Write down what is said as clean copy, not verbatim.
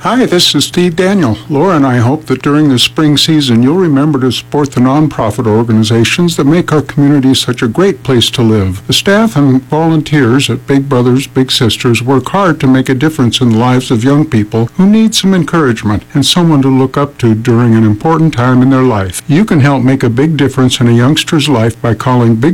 Hi, this is Steve Daniel. Laura and I hope that during the spring season you'll remember to support the nonprofit organizations that make our community such a great place to live. The staff and volunteers at Big Brothers Big Sisters work hard to make a difference in the lives of young people who need some encouragement and someone to look up to during an important time in their life. You can help make a big difference in a youngster's life by calling Big